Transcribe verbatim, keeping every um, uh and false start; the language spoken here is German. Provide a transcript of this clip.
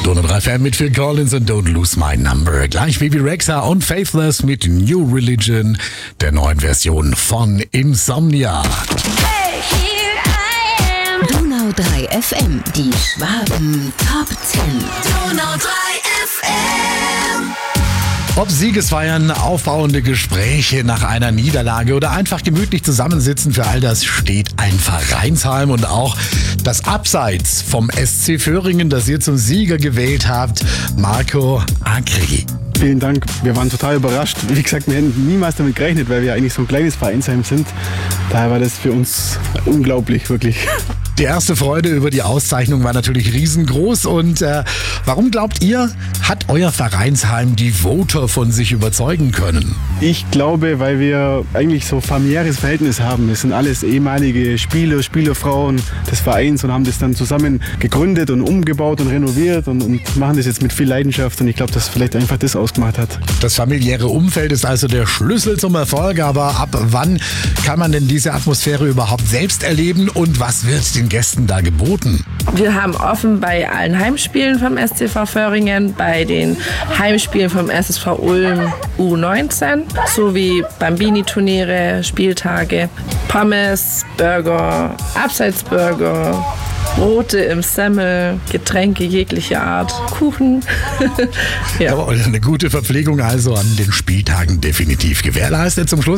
Donau drei F M mit Phil Collins und Don't Lose My Number. Gleich Baby Rexha und Faithless mit New Religion, der neuen Version von Insomnia. Hey, here I am. Donau drei F M, die Schwaben Top zehn. Donau drei F M. Ob Siegesfeiern, aufbauende Gespräche nach einer Niederlage oder einfach gemütlich zusammensitzen, für all das steht ein Vereinsheim und auch das Abseits vom S C Vöhringen, das ihr zum Sieger gewählt habt, Marco Agri. Vielen Dank. Wir waren total überrascht. Wie gesagt, wir hätten niemals damit gerechnet, weil wir eigentlich so ein kleines Vereinsheim sind. Daher war das für uns unglaublich, wirklich. Die erste Freude über die Auszeichnung war natürlich riesengroß. Und äh, warum glaubt ihr, hat euer Vereinsheim die Voter von sich überzeugen können? Ich glaube, weil wir eigentlich so familiäres Verhältnis haben. Wir sind alles ehemalige Spieler, Spielerfrauen des Vereins und haben das dann zusammen gegründet und umgebaut und renoviert und, und machen das jetzt mit viel Leidenschaft. Und ich glaube, dass vielleicht einfach das ausgemacht hat. Das familiäre Umfeld ist also der Schlüssel zum Erfolg. Aber ab wann kann man denn diese Atmosphäre überhaupt selbst erleben und was wird den Gästen da geboten? Wir haben offen bei allen Heimspielen vom S C V Vöhringen, bei den Heimspielen vom S S V Ulm U neunzehn sowie Bambini-Turniere, Spieltage, Pommes, Burger, Abseitsburger, Brote im Semmel, Getränke jeglicher Art, Kuchen. Ja. Ja, eine gute Verpflegung also an den Spieltagen definitiv gewährleistet. Zum Schluss